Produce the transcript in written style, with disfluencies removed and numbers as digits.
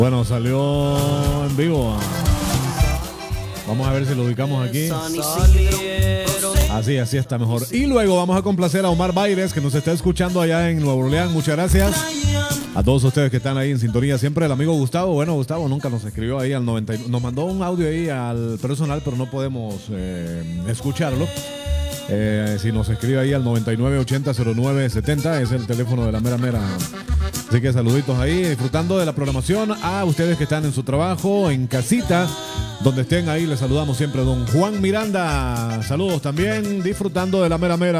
Bueno, salió en vivo. Vamos a ver si lo ubicamos aquí. Así está mejor. Y luego vamos a complacer a Omar Baires, que nos está escuchando allá en Nueva Orleans. Muchas gracias a todos ustedes que están ahí en sintonía. Siempre el amigo Gustavo. Bueno, Gustavo nunca nos escribió ahí al 90. Nos mandó un audio ahí al personal, pero no podemos escucharlo. Si nos escribe ahí al 99800970, es el teléfono de la mera mera. Así que saluditos ahí, disfrutando de la programación. A ustedes que están en su trabajo, en casita, donde estén ahí, les saludamos siempre a don Juan Miranda. Saludos también, disfrutando de la mera mera.